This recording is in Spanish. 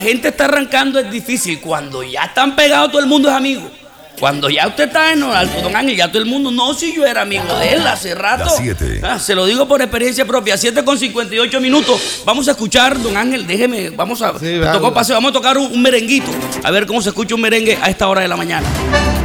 gente está arrancando es difícil. Cuando ya están pegados, todo el mundo es amigo. Cuando ya usted está en alto, don Ángel, ya todo el mundo, no, si yo era amigo de él hace rato. Las 7. Se lo digo por experiencia propia, 7:58. Vamos a escuchar, don Ángel, déjeme, vamos a, Sí, me tocó paseo, vamos a tocar un merenguito, a ver cómo se escucha un merengue a esta hora de la mañana.